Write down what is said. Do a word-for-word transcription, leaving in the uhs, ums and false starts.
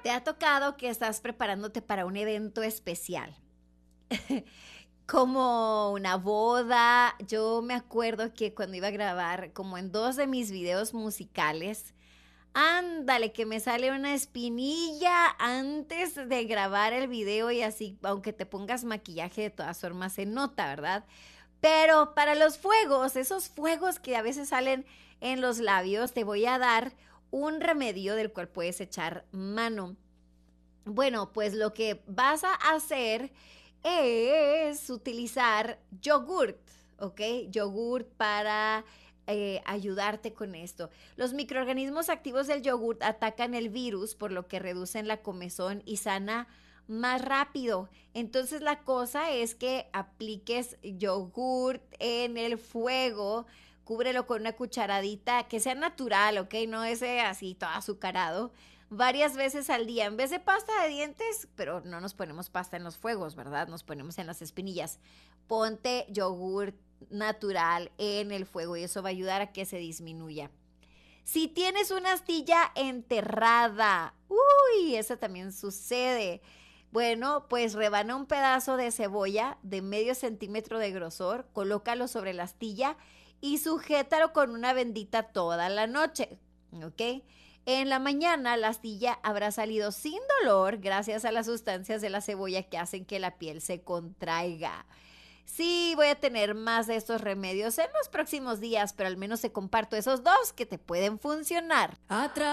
Te ha tocado que estás preparándote para un evento especial, como una boda. Yo me acuerdo que cuando iba a grabar, como en dos de mis videos musicales, ándale, que me sale una espinilla antes de grabar el video y así, aunque te pongas maquillaje, de todas formas se nota, ¿verdad? Pero para los fuegos, esos fuegos que a veces salen en los labios, te voy a dar un remedio del cual puedes echar mano. Bueno, pues lo que vas a hacer es utilizar yogurt, ¿ok? Yogurt para eh, ayudarte con esto. Los microorganismos activos del yogurt atacan el virus, por lo que reducen la comezón y sana más rápido. Entonces la cosa es que apliques yogurt en el fuego, cúbrelo con una cucharadita que sea natural, ¿ok? No ese así todo azucarado, varias veces al día, en vez de pasta de dientes, pero no nos ponemos pasta en los fuegos, ¿verdad? Nos ponemos en las espinillas. Ponte yogur natural en el fuego y eso va a ayudar a que se disminuya. Si tienes una astilla enterrada, uy, eso también sucede. Bueno, pues rebana un pedazo de cebolla de medio centímetro de grosor, colócalo sobre la astilla y sujétalo con una bendita toda la noche, ¿ok? En la mañana la astilla habrá salido sin dolor gracias a las sustancias de la cebolla que hacen que la piel se contraiga. Sí, voy a tener más de estos remedios en los próximos días, pero al menos te comparto esos dos que te pueden funcionar. A